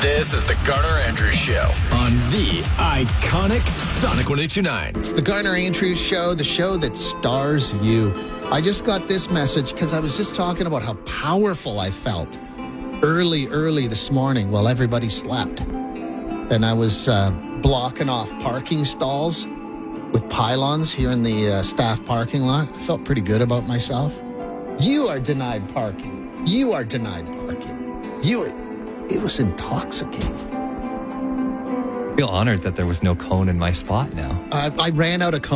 This is the Garner Andrews Show on the iconic Sonic 102.9. It's the Garner Andrews Show, the show that stars you. I just got this message because I was just talking about how powerful I felt early this morning while everybody slept. And I was blocking off parking stalls with pylons here in the staff parking lot. I felt pretty good about myself. You are denied parking. You are denied parking. It was intoxicating. I feel honored that there was no cone in my spot now. I ran out of cones.